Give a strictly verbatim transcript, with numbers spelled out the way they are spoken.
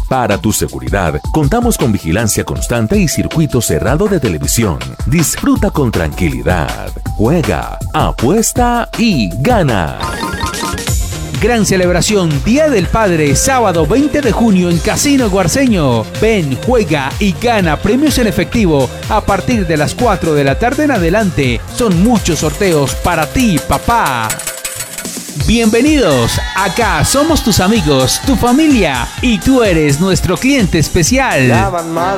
Para tu seguridad, contamos con vigilancia constante y circuito cerrado de televisión. Disfruta con tranquilidad. Juega, apuesta y gana. Gran celebración Día del Padre, sábado veinte de junio en Casino Guarceño. Ven, juega y gana premios en efectivo a partir de las cuatro de la tarde en adelante. Son muchos sorteos para ti, papá. Bienvenidos, acá somos tus amigos, tu familia y tú eres nuestro cliente especial.